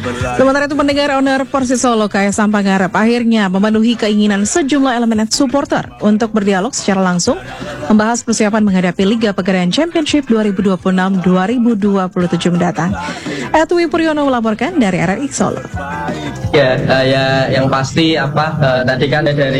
Sementara itu pendengar, owner Persis Solo Kaisang Pangarep akhirnya memenuhi keinginan sejumlah elemen supporter untuk berdialog secara langsung membahas persiapan menghadapi Liga Pegadaian Championship 2026-2027 mendatang. Edwi Puryono melaporkan dari RRI Solo. Ya, yang pasti tadi kan ada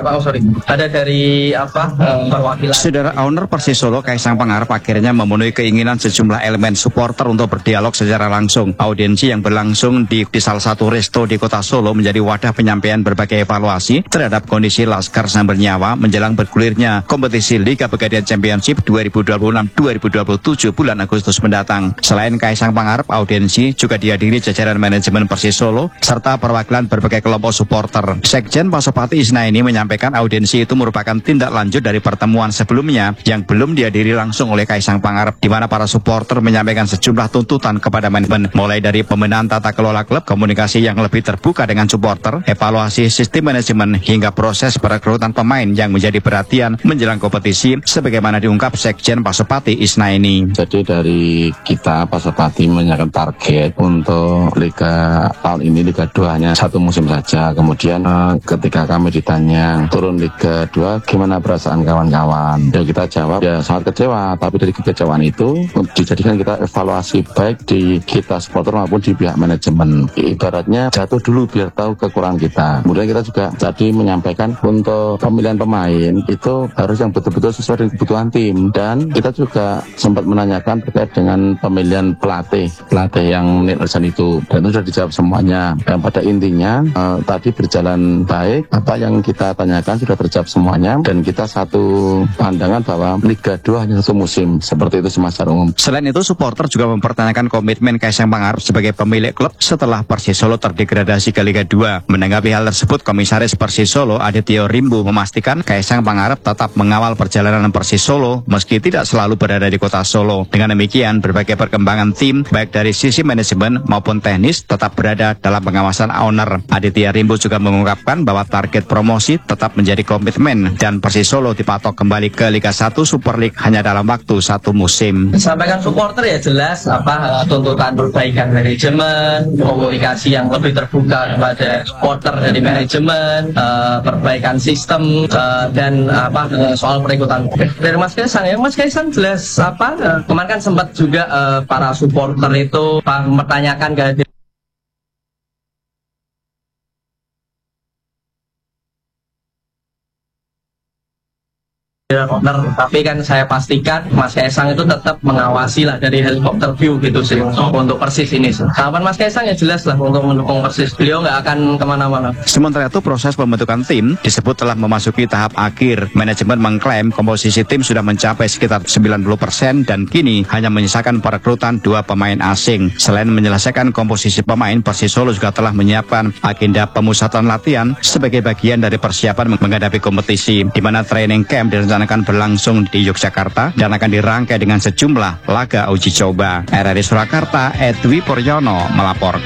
dari perwakilan. Saudara owner Persis Solo Kaisang Pangarep akhirnya memenuhi keinginan sejumlah elemen supporter untuk berdialog secara langsung. Audiensi yang berlangsung di salah satu resto di Kota Solo menjadi wadah penyampaian berbagai evaluasi terhadap kondisi Laskar Sambil Nyawa menjelang bergulirnya kompetisi Liga Pegadaian Championship 2026-2027 bulan Agustus mendatang. Selain Kaisang Pangarep, audiensi juga dihadiri jajaran manajemen Persis Solo serta perwakilan berbagai kelompok supporter. Sekjen Pasopati Isnaini menyampaikan audiensi itu merupakan tindak lanjut dari pertemuan sebelumnya yang belum dihadiri langsung oleh Kaisang Pangarep, di mana para supporter menyampaikan sejumlah tuntutan kepada manajemen, mulai dari pembenahan tata kelola klub, komunikasi yang lebih terbuka dengan supporter, evaluasi sistem manajemen, hingga proses perekrutan pemain yang menjadi perhatian menjelang kompetisi, sebagaimana diungkap Sekjen Pasopati Isnaini. Jadi dari kita Pasopati menyiapkan target untuk Liga tahun ini, Liga 2 hanya satu musim saja. Kemudian ketika kami ditanya turun Liga 2 gimana perasaan kawan-kawan, ya kita jawab ya sangat kecewa, tapi dari kekecewaan itu dijadikan kita evaluasi baik di kita supporter maupun di pihak manajemen. Ibaratnya jatuh dulu biar tahu kekurangan kita. Kemudian kita juga tadi menyampaikan untuk pemilihan pemain itu harus yang betul-betul sesuai dengan kebutuhan tim, dan kita juga sempat menanyakan terkait dengan pemilihan pelatih yang Nielsen itu, dan itu sudah dijawab semuanya. Dan pada intinya tadi berjalan baik, apa yang kita tanyakan sudah terjawab semuanya, dan kita satu pandangan bahwa Liga 2 hanya satu musim, seperti itu secara umum. Selain itu, supporter juga mempertanyakan komitmen Kaisang Pangarep sebagai pemilik klub setelah Persis Solo terdegradasi ke Liga 2. Menanggapi hal tersebut, Komisaris Persis Solo Adityo Rimbu memastikan Kaisang Pangarep tetap mengawal perjalanan Persis Solo meski tidak selalu berada di Kota Solo. Dengan demikian, berbagai perkembangan tim baik dari sisi manajemen maupun teknis tetap berada dalam pengawasan owner. Aditya Rimbu juga mengungkapkan bahwa target promosi tetap menjadi komitmen dan Persis Solo dipatok kembali ke Liga 1 Super League hanya dalam waktu satu musim. Sampaikan supporter ya jelas tuntutan perbaikan manajemen, komunikasi yang lebih terbuka kepada supporter dari manajemen, perbaikan sistem dan soal perekrutan. Dari Mas Kaisang ya, Mas Kaisang jelas kemarin kan sempat juga para supporter itu mempertanyakan kehadiran helikopter, tapi kan saya pastikan Mas Kaisang itu tetap mengawasi lah dari helikopter view gitu sih untuk Persis ini. Harapan Mas Kaisang ya jelas lah untuk mendukung Persis, beliau nggak akan kemana-mana. Sementara itu, proses pembentukan tim disebut telah memasuki tahap akhir. Manajemen mengklaim komposisi tim sudah mencapai sekitar 90% dan kini hanya menyisakan perekrutan 2 pemain asing. Selain menyelesaikan komposisi pemain, Persis Solo juga telah menyiapkan agenda pemusatan latihan sebagai bagian dari persiapan menghadapi kompetisi, di mana training camp direncanakan akan berlangsung di Yogyakarta dan akan dirangkai dengan sejumlah laga uji coba. RRI Surakarta, Edwi Puryono melaporkan.